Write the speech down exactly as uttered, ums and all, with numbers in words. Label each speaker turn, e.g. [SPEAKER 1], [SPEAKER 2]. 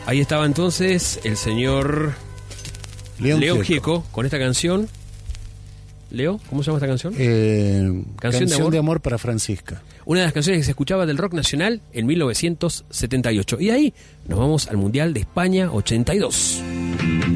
[SPEAKER 1] Ahí estaba entonces el señor
[SPEAKER 2] León
[SPEAKER 1] Leo
[SPEAKER 2] Gieco.
[SPEAKER 1] Gieco con esta canción. Leo, ¿cómo se llama esta canción?
[SPEAKER 2] Eh,
[SPEAKER 1] Canción
[SPEAKER 2] canción,
[SPEAKER 1] de amor.
[SPEAKER 2] de amor para Francisca.
[SPEAKER 1] Una de las canciones que se escuchaba del rock nacional en mil novecientos setenta y ocho. Y ahí nos vamos al Mundial de España ochenta y dos.